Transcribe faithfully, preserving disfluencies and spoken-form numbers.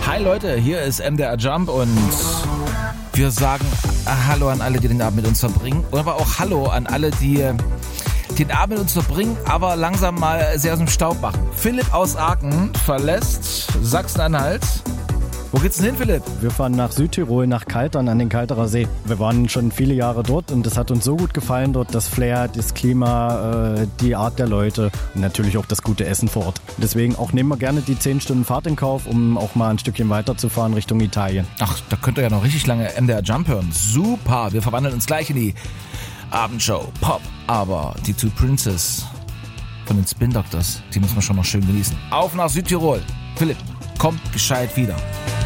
Hi Leute, hier ist M D R Jump und wir sagen Hallo an alle, die den Abend mit uns verbringen. Und aber auch Hallo an alle, die den Abend mit uns verbringen, aber langsam mal sehr aus dem Staub machen. Philipp aus Aachen verlässt Sachsen-Anhalt. Wo geht's denn hin, Philipp? Wir fahren nach Südtirol, nach Kaltern an den Kalterer See. Wir waren schon viele Jahre dort und es hat uns so gut gefallen dort, das Flair, das Klima, äh, die Art der Leute und natürlich auch das gute Essen vor Ort. Deswegen auch nehmen wir gerne die zehn Stunden Fahrt in Kauf, um auch mal ein Stückchen weiterzufahren Richtung Italien. Ach, da könnt ihr ja noch richtig lange M D R Jump hören. Super, wir verwandeln uns gleich in die Abendshow. Pop, aber die Two Princes von den Spin Doctors, die muss man schon noch schön genießen. Auf nach Südtirol. Philipp, kommt gescheit wieder.